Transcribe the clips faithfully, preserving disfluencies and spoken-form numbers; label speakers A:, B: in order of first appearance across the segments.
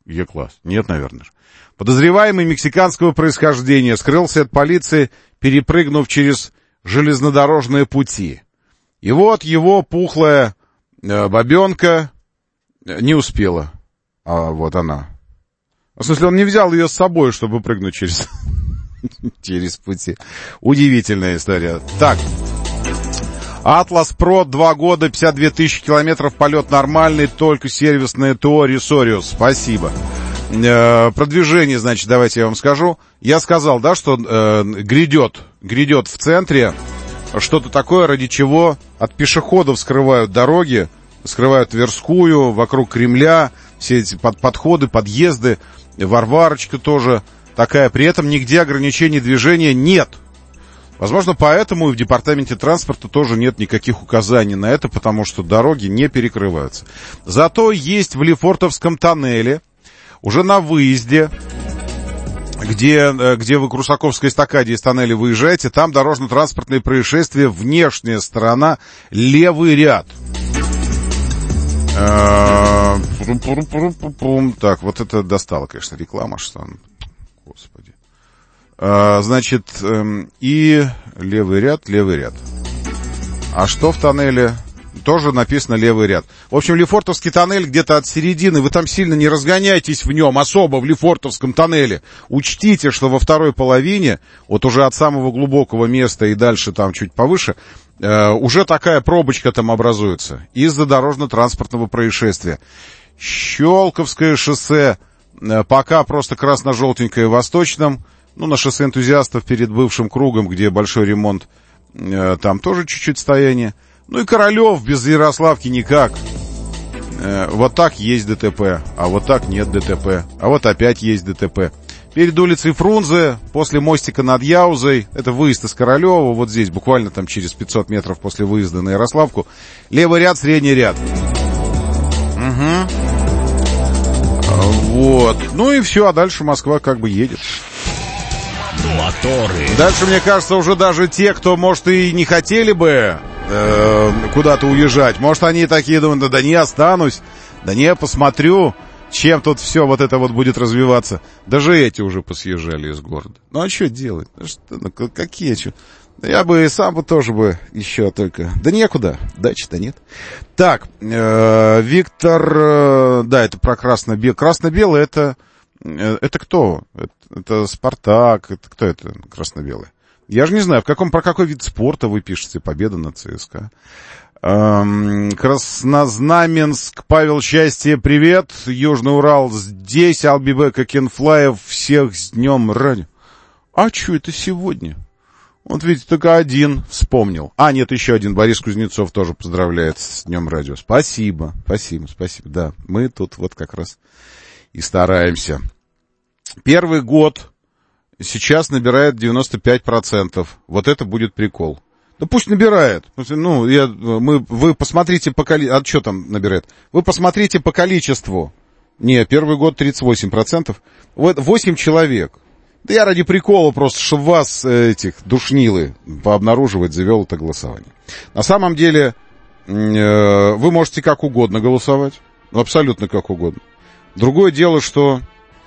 A: Е-класс. Нет, наверное. Подозреваемый мексиканского происхождения скрылся от полиции, перепрыгнув через железнодорожные пути. И вот его пухлая э, бабенка не успела. А вот она. В смысле, он не взял ее с собой, чтобы прыгнуть через, через пути. Удивительная история. Так. Атлас Про, два года, пятьдесят две тысячи километров, полет нормальный, только сервисное ТО Ресориус. Спасибо. Э, продвижение, значит, давайте я вам скажу. Я сказал, да, что э, грядет, грядет в центре что-то такое, ради чего от пешеходов скрывают дороги, скрывают Тверскую, вокруг Кремля, все эти под, подходы, подъезды, Варварочка тоже такая. При этом нигде ограничений движения нет. Возможно, поэтому и в департаменте транспорта тоже нет никаких указаний на это, потому что дороги не перекрываются. Зато есть в Лефортовском тоннеле, уже на выезде, где, где вы к Русаковской эстакаде из тоннеля выезжаете, там дорожно-транспортные происшествия, внешняя сторона, левый ряд. Так, вот это достало, конечно, реклама, что... Господи. Значит, и левый ряд, левый ряд. А что в тоннеле? Тоже написано левый ряд. В общем, Лефортовский тоннель где-то от середины. Вы там сильно не разгоняйтесь в нем, особо в Лефортовском тоннеле. Учтите, что во второй половине, вот уже от самого глубокого места и дальше там чуть повыше, уже такая пробочка там образуется из-за дорожно-транспортного происшествия. Щелковское шоссе пока просто красно-желтенькое в Восточном. Ну, на шоссе энтузиастов перед бывшим кругом, где большой ремонт, э, там тоже чуть-чуть стояние. Ну и Королев без Ярославки никак. Э, вот так есть ДТП, а вот так нет ДТП, а вот опять есть ДТП. Перед улицей Фрунзе, после мостика над Яузой, это выезд из Королева, вот здесь буквально там через пятьсот метров после выезда на Ярославку, левый ряд, средний ряд. Угу. Вот. Ну и все, а дальше Москва как бы едет.
B: Моторы.
A: Дальше, мне кажется, уже даже те, кто, может, и не хотели бы э, куда-то уезжать, может, они такие думают, да, да не останусь, да не, посмотрю, чем тут все вот это вот будет развиваться. Даже эти уже посъезжали из города. Ну, а что делать? Ну, что, ну, какие что? Я бы и сам бы тоже бы еще только... Да некуда, дачи-то нет. Так, э, Виктор... Э, да, это про красно-белое. Красно-белое это... Это кто? Это, это Спартак, это кто это красно-белый? Я же не знаю, в каком, про какой вид спорта вы пишете, победа на ЦСКА. Эм, Краснознаменск, Павел, счастье, привет. Южный Урал здесь, Албибека Кенфлаев, всех с днем ради. А что это сегодня? Вот видите, только один вспомнил. А, нет, еще один, Борис Кузнецов тоже поздравляет с днем радио. Спасибо, спасибо, спасибо. Да, мы тут вот как раз и стараемся. Первый год сейчас набирает девяносто пять процентов. Вот это будет прикол. Да пусть набирает. Ну, я, мы, вы посмотрите по количеству. А что там набирает? Вы посмотрите по количеству. Не, первый год тридцать восемь процентов. Вот восемь человек. Да я ради прикола просто, чтобы вас, этих, душнилы, пообнаруживать, завел это голосование. На самом деле, э, вы можете как угодно голосовать. Абсолютно как угодно. Другое дело, что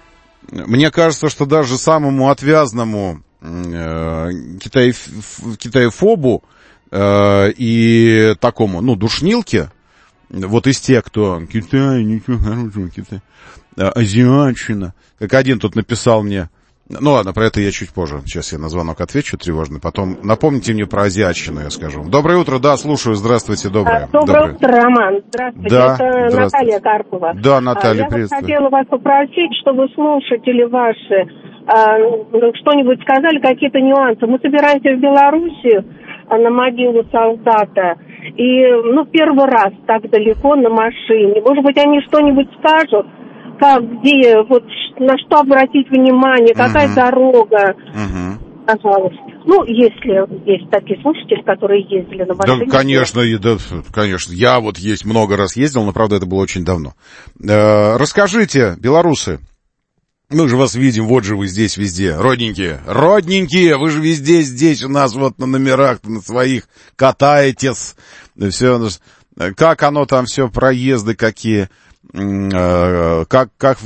A: мне кажется, что даже самому отвязному э, китаеф, китаефобу э, и такому, ну, душнилке, вот из тех, кто Китай, ничего хорошего, Китай, а, азиатчина, как один тут написал мне, ну ладно, про это я чуть позже, сейчас я на звонок отвечу тревожный, потом напомните мне про азиатчину, я скажу. Доброе утро, да, слушаю, здравствуйте, доброе.
C: Доброе, доброе утро, Роман, здравствуйте,
A: да,
C: это
A: здравствуйте.
C: Наталья Карпова.
A: Да, Наталья,
C: я
A: приветствую.
C: Я хотела вас попросить, чтобы слушатели ваши а, что-нибудь сказали, какие-то нюансы. Мы собираемся в Белоруссию а, на могилу солдата, и, ну, первый раз так далеко на машине. Может быть, они что-нибудь скажут? Как, где, вот, на что обратить внимание, какая uh-huh. дорога, uh-huh. пожалуйста. Ну, если есть такие слушатели, которые ездили на машине.
A: Да, конечно, да, конечно. Я вот есть много раз ездил, но, правда, это было очень давно. Э, расскажите, белорусы, мы же вас видим, вот же вы здесь везде, родненькие, родненькие, вы же везде здесь у нас вот на номерах, на своих катаетесь, все, как оно там все, проезды какие. Как, как